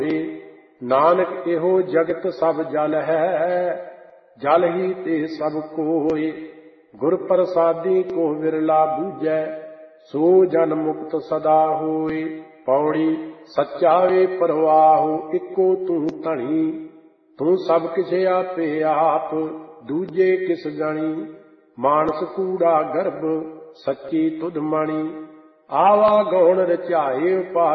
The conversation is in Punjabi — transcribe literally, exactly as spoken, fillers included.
ਨਾਨਕ ਇਹੋ ਜਗਤ ਸਭ ਜਲ ਹੈ, ਜਲ ਹੀ ਤੇ ਸਭ ਕੋਇ। ਗੁਰ ਪ੍ਰਸਾਦੀ ਕੋ ਵਿਰਲਾ ਬੂਝੈ, ਸੋ ਜਨ ਮੁਕਤ ਸਦਾ ਹੋਇ। ਪੌੜੀ ਸੱਚਾ ਵੇ ਪਰਵਾਹੁ, ਇੱਕੋ ਤੂੰ ਧਣੀ। ਤੂੰ ਸਭ ਕਿਛ ਆਪੇ ਆਪ, ਦੂਜੇ ਕਿਸ ਗਣੀ। ਮਾਨਸ ਕੂੜਾ ਗਰਭ, ਸੱਚੀ ਤੁਧ ਮਣੀ। ਆਵਾ ਗੌਣ ਰਚਾਏ